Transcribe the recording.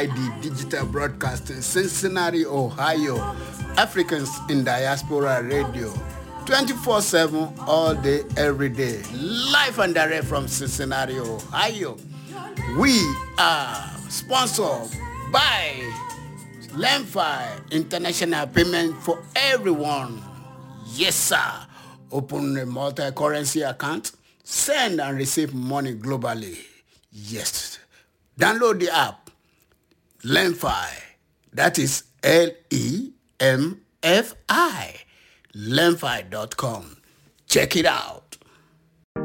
The digital broadcasting, Cincinnati, Ohio, Africans in Diaspora Radio, 24/7, all day, every day, live and direct from Cincinnati, Ohio. We are sponsored by Lemfi International Payment for Everyone. Yes, sir. Open a multi-currency account, send and receive money globally. Yes. Download the app. Lemfi, that is Lemfi, lemfi.com. Check it out.